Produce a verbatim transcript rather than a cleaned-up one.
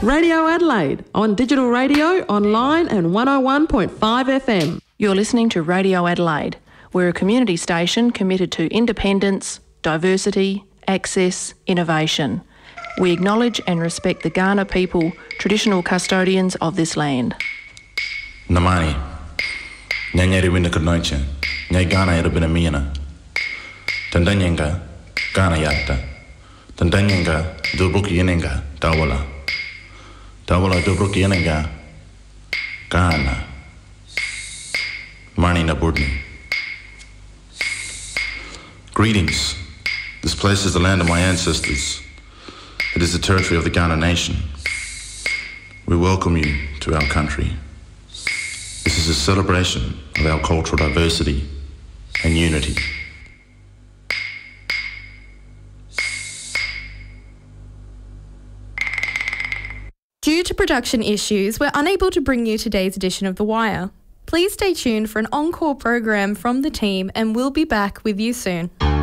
Radio Adelaide, on digital radio, online and one oh one point five F M. You're listening to Radio Adelaide. We're a community station committed to independence, diversity, access, innovation. We acknowledge and respect the Kaurna people, traditional custodians of this land. Namani, Nyanyari Winda Kurnoicha, Nyay Ghana Erabina Miana, Tandanyenga, Ghana Yatta, Tandanyenga, Dubruki Yenenga, Tawala, Tawala Dubruki Yenenga, Ghana, Mani Nabudni. Greetings. This place is the land of my ancestors. It is the territory of the Kaurna nation. We welcome you to our country. This is a celebration of our cultural diversity and unity. Due to production issues, we're unable to bring you today's edition of The Wire. Please stay tuned for an encore program from the team and we'll be back with you soon.